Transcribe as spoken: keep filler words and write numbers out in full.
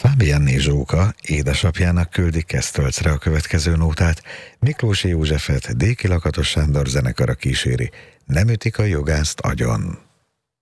Fábiánné Zsóka édesapjának küldi Kesztölcre a következő nótát, Miklósi Józsefet Déki Lakatos Sándor zenekara kíséri, Nem ütik a jogászt agyon.